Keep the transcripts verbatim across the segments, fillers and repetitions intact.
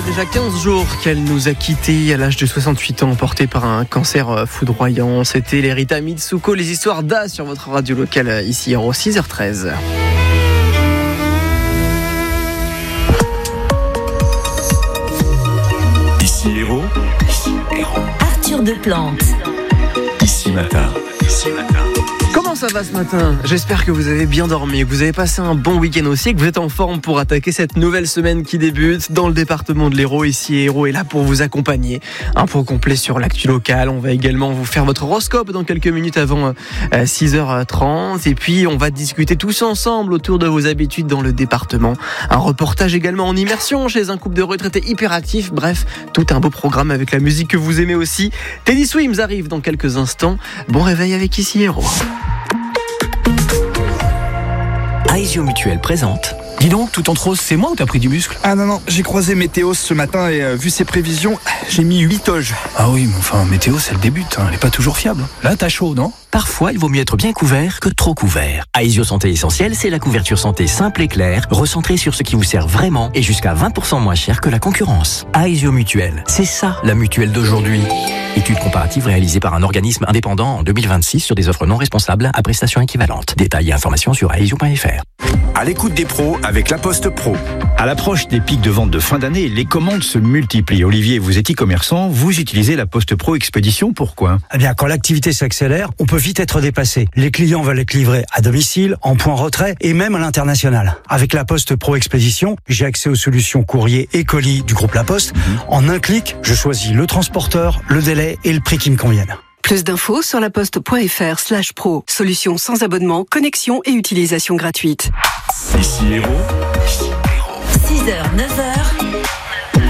déjà quinze jours qu'elle nous a quittés à l'âge de soixante-huit ans, portée par un cancer foudroyant. C'était les Rita Mitsuko, les histoires d'A sur votre radio locale ici Héros, six heures treize. Ici Héros, ici Héros. Arthur Deplante. Ici Matin, ici Matin. Comment ça va ce matin ? J'espère que vous avez bien dormi, que vous avez passé un bon week-end aussi, que vous êtes en forme pour attaquer cette nouvelle semaine qui débute dans le département de l'Hérault. Ici Héros est là pour vous accompagner. Un point complet sur l'actu locale. On va également vous faire votre horoscope dans quelques minutes avant six heures trente. Et puis on va discuter tous ensemble autour de vos habitudes dans le département. Un reportage également en immersion chez un couple de retraités hyperactifs. Bref, tout un beau programme avec la musique que vous aimez aussi. Teddy Swims arrive dans quelques instants. Bon réveil avec Ici Héros. Aesio Mutuel présente. Dis donc, tout en rose, c'est moi ou t'as pris du muscle ? Ah non, non, j'ai croisé Météo ce matin et euh, vu ses prévisions, j'ai mis huit toges. Ah oui, mais enfin, Météo, c'est le début, hein, elle est pas toujours fiable. Là, t'as chaud, non ? Parfois, il vaut mieux être bien couvert que trop couvert. Aesio Santé Essentielle, c'est la couverture santé simple et claire, recentrée sur ce qui vous sert vraiment et jusqu'à vingt pour cent moins cher que la concurrence. Aesio Mutuel, c'est ça, la mutuelle d'aujourd'hui. Étude comparative réalisée par un organisme indépendant en deux mille vingt-six sur des offres non responsables à prestations équivalentes. Détails et informations sur aesio point f r. À l'écoute des pros avec La Poste Pro. À l'approche des pics de vente de fin d'année, les commandes se multiplient. Olivier, vous êtes e-commerçant, vous utilisez La Poste Pro Expédition, pourquoi ? Eh bien, quand l'activité s'accélère, on peut vite être dépassé. Les clients veulent être livrés à domicile, en point retrait et même à l'international. Avec La Poste Pro Expédition, j'ai accès aux solutions courrier et colis du groupe La Poste. Mmh. En un clic, je choisis le transporteur, le délai et le prix qui me conviennent. Plus d'infos sur laposte.fr slash pro. Solution sans abonnement, connexion et utilisation gratuite. Ici Héros. six heures, neuf heures.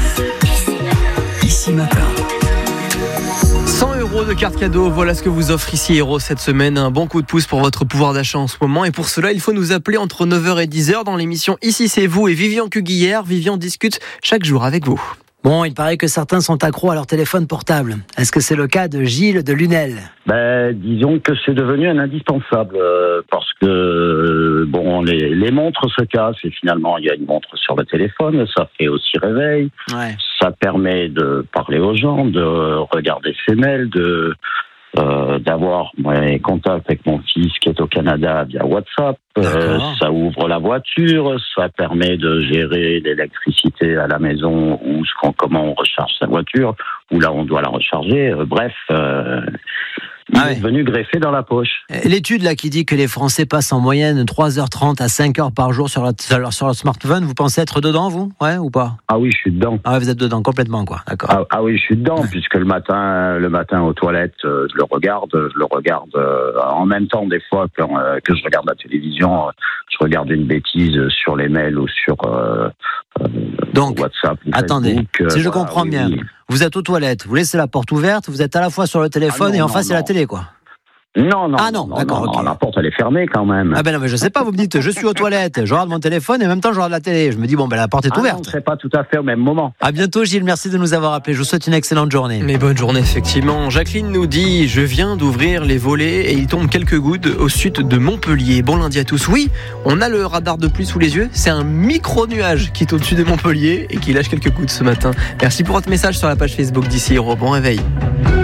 Ici Matin. cent euros de carte cadeau, voilà ce que vous offre Ici Héros cette semaine. Un bon coup de pouce pour votre pouvoir d'achat en ce moment. Et pour cela, il faut nous appeler entre neuf heures et dix heures dans l'émission Ici c'est vous et Vivian Cuguillère. Vivian discute chaque jour avec vous. Bon, il paraît que certains sont accros à leur téléphone portable. Est-ce que c'est le cas de Gilles de Lunel ? Ben, disons que c'est devenu un indispensable euh, parce que euh, bon, les, les montres se cassent et finalement il y a une montre sur le téléphone, ça fait aussi réveil, ouais. Ça permet de parler aux gens, de regarder ses mails, de euh, d'avoir mes contacts avec mon fils qui est au Canada via WhatsApp. Euh, ça ouvre la voiture, ça permet de gérer l'électricité à la maison ou ce qu'on, comment on recharge sa voiture, ou là on doit la recharger. Euh, bref, euh, il ah est ouais. devenu greffé dans la poche. L'étude là qui dit que les Français passent en moyenne trois heures trente à cinq heures par jour sur leur, sur leur, sur leur smartphone, vous pensez être dedans, vous ? Ouais, ou pas ? Ah oui, je suis dedans. Ah ouais, vous êtes dedans complètement, quoi. D'accord. Ah, ah oui, je suis dedans, ouais. Puisque le matin, le matin aux toilettes, euh, je le regarde, je le regarde euh, en même temps des fois quand, euh, que je regarde la télévision, euh, je regarde une bêtise sur les mails ou sur euh, euh, Donc, WhatsApp. Ou attendez, Facebook, euh, si je voilà, comprends oui, bien, oui. Vous êtes aux toilettes, vous laissez la porte ouverte, vous êtes à la fois sur le téléphone ah non, et en non, face, il y a la télé, quoi. Non, non, ah non, non, d'accord, non, okay. La porte elle est fermée quand même. Ah ben non, mais je sais pas, vous me dites, je suis aux toilettes, je regarde mon téléphone et en même temps je regarde la télé. Je me dis, bon ben la porte est ah ouverte. Non, c'est pas tout à fait au même moment. À bientôt Gilles, merci de nous avoir appelés, je vous souhaite une excellente journée. Mais bonne journée effectivement. Jacqueline nous dit, je viens d'ouvrir les volets et il tombe quelques gouttes au sud de Montpellier. Bon lundi à tous. Oui, on a le radar de pluie sous les yeux, c'est un micro-nuage qui est au-dessus de Montpellier et qui lâche quelques gouttes ce matin. Merci pour votre message sur la page Facebook d'Ici Héros. Bon réveil.